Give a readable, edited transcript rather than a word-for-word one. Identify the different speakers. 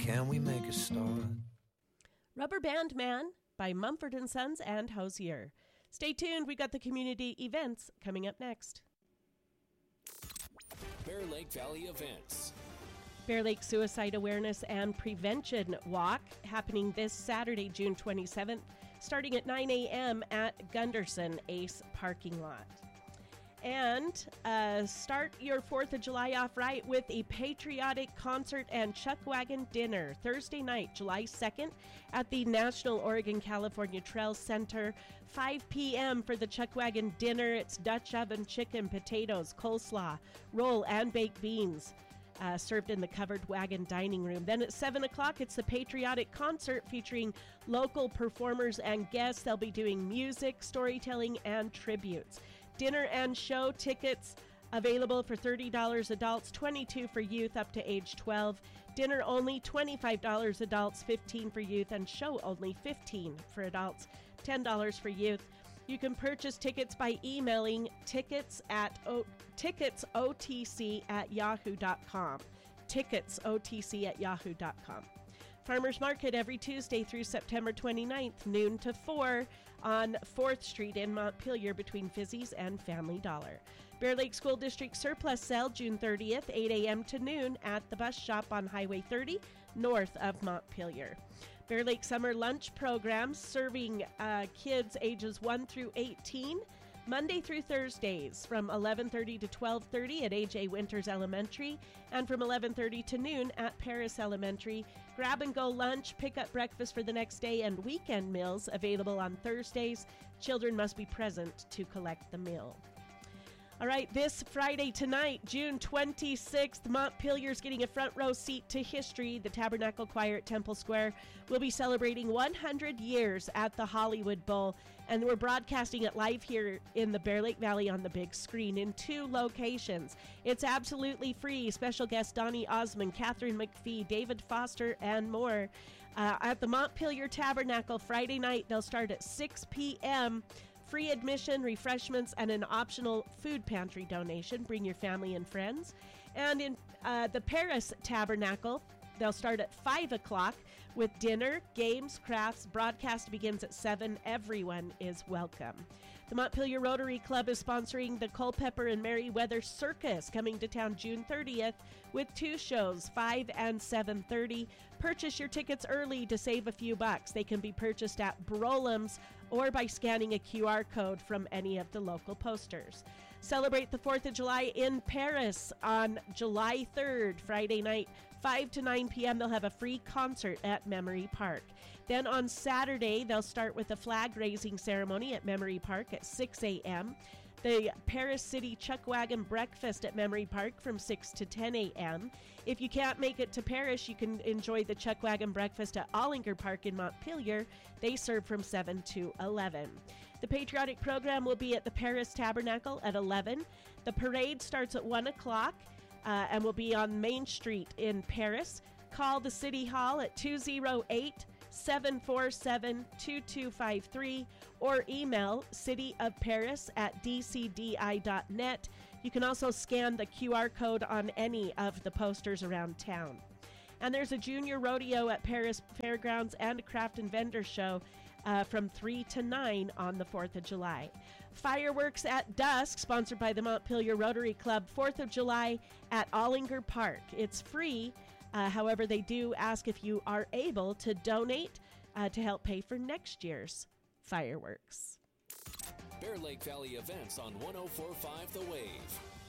Speaker 1: Can we make a start?
Speaker 2: Rubber Band Man by Mumford & Sons and Hosier. Stay tuned. We got the community events coming up next.
Speaker 3: Bear Lake Valley events.
Speaker 2: Bear Lake Suicide Awareness and Prevention Walk happening this Saturday, June 27th, starting at 9 a.m. at Gunderson Ace Parking Lot. And start your 4th of July off right with a patriotic concert and chuck wagon dinner Thursday night, July 2nd at the National Oregon California Trail Center, 5 p.m. for the chuck wagon dinner. It's Dutch oven chicken, potatoes, coleslaw, roll, and baked beans. Served in the covered wagon dining room. Then at 7 o'clock, it's the patriotic concert featuring local performers and guests. They'll be doing music, storytelling, and tributes. Dinner and show tickets available for $30 adults, $22 for youth up to age 12. Dinner only, $25 adults, $15 for youth, and show only, $15 for adults, $10 for youth. You can purchase tickets by emailing ticketsotc@yahoo.com. Ticketsotc@yahoo.com. Farmers Market every Tuesday through September 29th, noon to 4 on 4th Street in Montpelier between Fizzy's and Family Dollar. Bear Lake School District Surplus Sale June 30th, 8 a.m. to noon at the bus shop on Highway 30 north of Montpelier. Bear Lake Summer Lunch Program serving kids ages 1 through 18, Monday through Thursdays from 11:30 to 12:30 at A.J. Winters Elementary and from 11:30 to noon at Paris Elementary. Grab-and-go lunch, pick-up breakfast for the next day, and weekend meals available on Thursdays. Children must be present to collect the meal. All right, this Friday tonight, June 26th, Montpelier's getting a front row seat to history. The Tabernacle Choir at Temple Square will be celebrating 100 years at the Hollywood Bowl, and we're broadcasting it live here in the Bear Lake Valley on the big screen in 2 locations. It's absolutely free. Special guests Donnie Osmond, Catherine McPhee, David Foster, and more. At the Montpelier Tabernacle Friday night, they'll start at 6 p.m., free admission, refreshments, and an optional food pantry donation. Bring your family and friends. And in the Paris Tabernacle, they'll start at 5 o'clock with dinner, games, crafts. Broadcast begins at 7. Everyone is welcome. The Montpelier Rotary Club is sponsoring the Culpeper and Merriweather Circus coming to town June 30th with 2 shows, 5 and 7:30. Purchase your tickets early to save a few bucks. They can be purchased at Brolam's or by scanning a QR code from any of the local posters. Celebrate the 4th of July in Paris on July 3rd, Friday night, 5 to 9 p.m. They'll have a free concert at Memory Park. Then on Saturday, they'll start with a flag-raising ceremony at Memory Park at 6 a.m., the Paris City Chuck Wagon Breakfast at Memory Park from 6 to 10 a.m. If you can't make it to Paris, you can enjoy the Chuck Wagon Breakfast at Ollinger Park in Montpelier. They serve from 7 to 11. The patriotic program will be at the Paris Tabernacle at 11. The parade starts at 1 o'clock and will be on Main Street in Paris. Call the City Hall at 208-747-2253 or email cityofparis@dcdi.net. You can also scan the QR code on any of the posters around town. And there's a junior rodeo at Paris Fairgrounds and a craft and vendor show from 3 to 9 on the 4th of July. Fireworks at dusk, sponsored by the Montpelier Rotary Club, 4th of July at Ollinger Park. It's free. However, they do ask if you are able to donate to help pay for next year's fireworks.
Speaker 3: Bear Lake Valley events on 104.5 The Wave.